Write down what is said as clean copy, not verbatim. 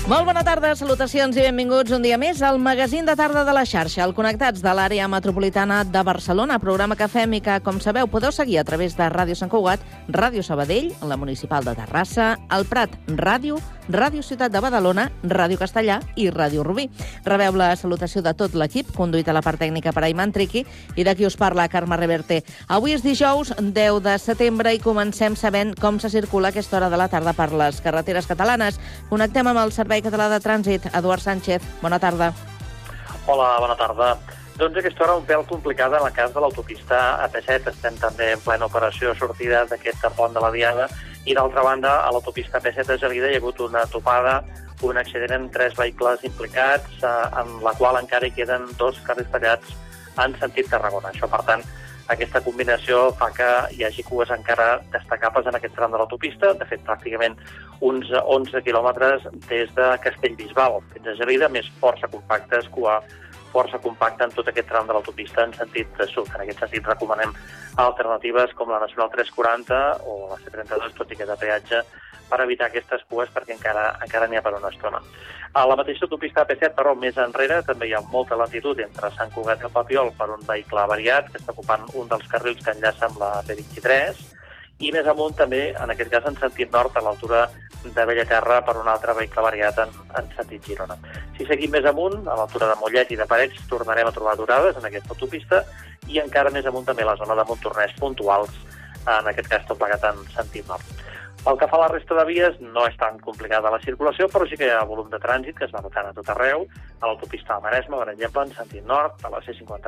Molt bona tarda, salutacions i benvinguts un dia més al magazín de tarda de la xarxa, el Connectats de l'àrea metropolitana de Barcelona, programa que fem i que, com sabeu, podeu seguir a través de Ràdio Sant Cugat, Ràdio Sabadell, la Municipal de Terrassa, el Prat Ràdio, Ràdio Ciutat de Badalona, Ràdio Castellà i Ràdio Rubí. Rebeu la salutació de tot l'equip, conduït a la part tècnica per Ayman Triqui, i d'aquí us parla Carme Reverte. Avui és dijous, 10 de setembre, i comencem sabent com se circula a aquesta hora de la tarda per les carreteres catalanes. Connectem amb el Servei Català de Trànsit. Eduard Sánchez, bona tarda. Hola, bona tarda. Doncs aquesta hora un pèl complicada en el cas de l'autopista AP7. Estem també en plena operació sortida d'aquest pont de la Diada. I d'altra banda, a l'autopista AP7 a Gelida hi ha hagut una topada, un accident amb 3 vehicles implicats, en la qual encara hi queden 2 carrils tallats en sentit Tarragona. Això, per tant, aquesta combinació fa que hi hagi cues encara destacables en aquest tram de l'autopista. De fet, pràcticament uns 11 quilòmetres des de Castellbisbal fins a Gelida, més força compactes, cua força compacta en tot aquest tram de l'autopista en sentit de sud. En aquest sentit recomanem alternatives com la Nacional 340 o la C32, tot i que de peatge, per evitar aquestes cues perquè encara n'hi ha per una estona. A la mateixa autopista AP7, però més enrere, també hi ha molta lentitud entre Sant Cugat i el Papiol per un vehicle avariat que està ocupant un dels carrils que enllaça amb la P23, i més amunt també, en aquest cas en sentit nord, a l'altura de Bellaterra per un altre vehicle avariat en sentit Girona. Si seguim més amunt, a l'altura de Mollet i de Parets, tornarem a trobar aturades en aquesta autopista, i encara més amunt també a la zona de Montornès puntuals, en aquest cas tot plegat en sentit nord. Pel que fa a la resta de vies, no és tan complicada la circulació, però sí que hi ha volum de trànsit que es va notant a tot arreu, a l'autopista del Maresme, per exemple, en sentit nord, a la C50